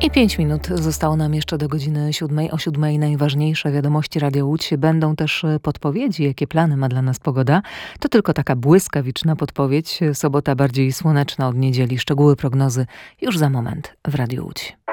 I 5 minut zostało nam jeszcze do godziny 7. O 7 najważniejsze wiadomości Radio Łódź. Będą też podpowiedzi, jakie plany ma dla nas pogoda. To tylko taka błyskawiczna podpowiedź. Sobota bardziej słoneczna od niedzieli. Szczegóły prognozy już za moment w Radio Łódź.